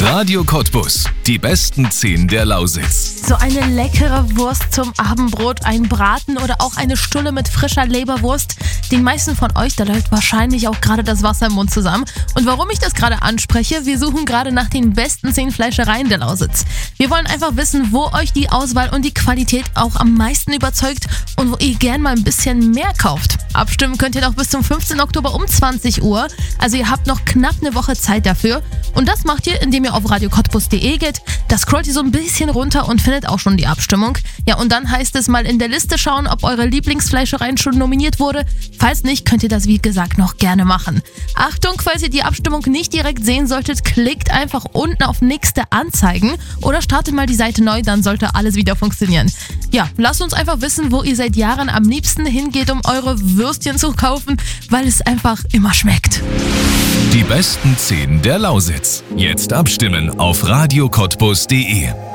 Radio Cottbus. Die besten 10 der Lausitz. So eine leckere Wurst zum Abendbrot, ein Braten oder auch eine Stulle mit frischer Leberwurst. Den meisten von euch, da läuft wahrscheinlich auch gerade das Wasser im Mund zusammen. Und warum ich das gerade anspreche, wir suchen gerade nach den besten 10 Fleischereien der Lausitz. Wir wollen einfach wissen, wo euch die Auswahl und die Qualität auch am meisten überzeugt und wo ihr gern mal ein bisschen mehr kauft. Abstimmen könnt ihr noch bis zum 15. Oktober um 20 Uhr. Also ihr habt noch knapp eine Woche Zeit dafür. Und das macht ihr, indem ihr auf radiocottbus.de geht. Da scrollt ihr so ein bisschen runter und findet auch schon die Abstimmung. Ja, und dann heißt es mal in der Liste schauen, ob eure Lieblingsfleischereien schon nominiert wurde. Falls nicht, könnt ihr das wie gesagt noch gerne machen. Achtung, falls ihr die Abstimmung nicht direkt sehen solltet, klickt einfach unten auf nächste Anzeigen oder startet mal die Seite neu, dann sollte alles wieder funktionieren. Ja, lasst uns einfach wissen, wo ihr seit Jahren am liebsten hingeht, um eure Würstchen zu kaufen, weil es einfach immer schmeckt. Die besten 10 der Lausitz. Jetzt abstimmen auf radiocottbus.de.